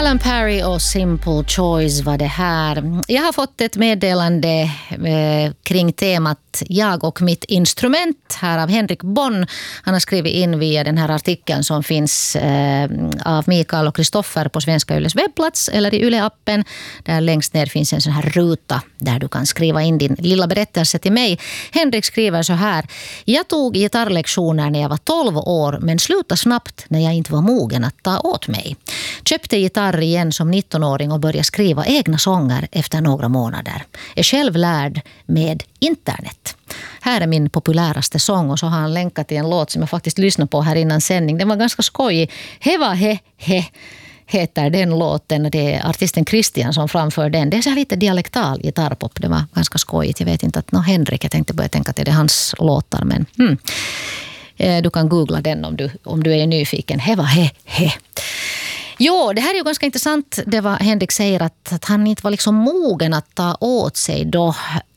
Alan Perry och Simple Choice var det här. Jag har fått ett meddelande kring temat Jag och mitt instrument här av Henrik Bonn. Han har skrivit in via den här artikeln som finns av Mikael och Kristoffer på Svenska Yles webbplats eller i Yle-appen. Där längst ner finns en sån här ruta där du kan skriva in din lilla berättelse till mig. Henrik skriver så här: Jag tog gitarrlektioner när jag var 12 år men slutade snabbt när jag inte var mogen att ta åt mig. Köpte gitarr igen som 19-åring och började skriva egna sånger efter några månader. Är själv lärd med internet. Här är min populäraste sång, och så har han länkat till en låt som jag faktiskt lyssnade på här innan sändning. Den var ganska skojig. Heva he he heter den låten. Det är artisten Christian som framför den. Det är så här lite dialektal gitarrpop. Det var ganska skojigt. Jag vet inte att Henrik, jag tänkte börja tänka att det är hans låtar, men du kan googla den om du är nyfiken. Heva he he. Jo, det här är ju ganska intressant. Det var Henrik säger att han inte var liksom mogen att ta åt sig då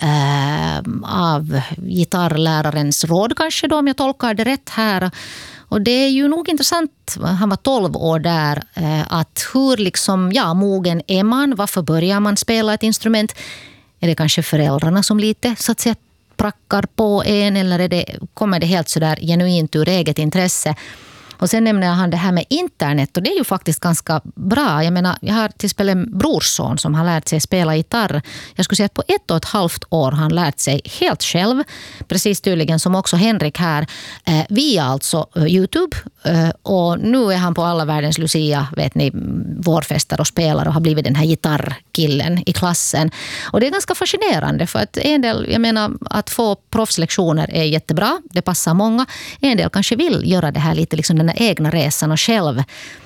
av gitarrlärarens råd kanske då, om jag tolkar det rätt här. Och det är ju nog intressant, han var 12 år där, att hur liksom, mogen är man? Varför börjar man spela ett instrument? Är det kanske föräldrarna som lite så att säga prackar på en, eller kommer det helt så där genuint ur eget intresse? Och sen nämner han det här med internet, och det är ju faktiskt ganska bra. Jag menar, jag har till exempel en brorson som har lärt sig spela gitarr. Jag skulle säga att på 1,5 år har han lärt sig helt själv. Precis tydligen som också Henrik här. Via alltså YouTube. Och nu är han på alla världens Lucia, vet ni, vårfester och spelar och har blivit den här gitarrkillen i klassen. Och det är ganska fascinerande, för att en del, jag menar, att få proffslektioner är jättebra. Det passar många. En del kanske vill göra det här lite liksom den egna resan och själv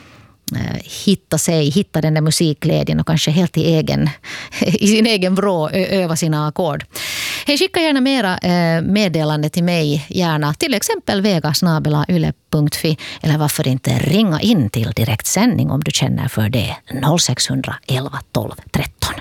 hitta den där musikglädjen och kanske helt i sin egen vrå öva sina ackord. Hej, skicka gärna mera meddelande till mig, gärna till exempel vega@yle.fi, eller varför inte ringa in till direktsändning om du känner för det. 0611 12 13.